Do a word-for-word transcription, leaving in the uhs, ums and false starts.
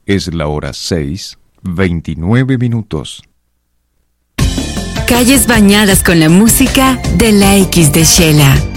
Es la hora seis, veintinueve minutos. Calles bañadas con la música de la X de Shela.